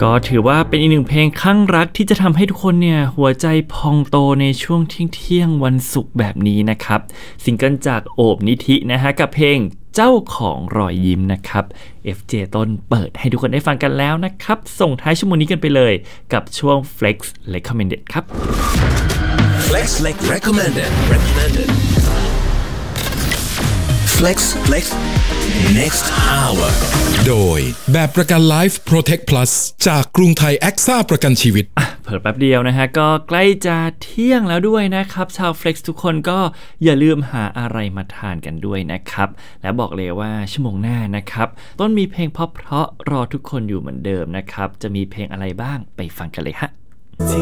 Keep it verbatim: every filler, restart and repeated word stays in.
ก็ถือว่าเป็นอีกหนึ่งเพลงข้างรักที่จะทำให้ทุกคนเนี่ยหัวใจพองโตในช่วงเที่ยงๆวันศุกร์แบบนี้นะครับซิงเกิลจากโอบนิธินะฮะกับเพลงเจ้าของรอยยิ้มนะครับ เอฟ เจ ต้นเปิดให้ทุกคนได้ฟังกันแล้วนะครับส่งท้ายชั่วโมงนี้กันไปเลยกับช่วง Flex Recommended ครับ Flex Recommended Recommended Flex Flex Next Hour โดยแบบประกัน Life Protect Plus จากกรุงไทยแอคซ่าประกันชีวิตเผิ่แป๊บเดียวนะฮะก็ใกล้จะเที่ยงแล้วด้วยนะครับชาว Flex ทุกคนก็อย่าลืมหาอะไรมาทานกันด้วยนะครับและบอกเลยว่าชั่วโมงหน้านะครับต้นมีเพลงเพราะๆรอทุกคนอยู่เหมือนเดิมนะครับจะมีเพลงอะไรบ้างไปฟังกันเลยฮะ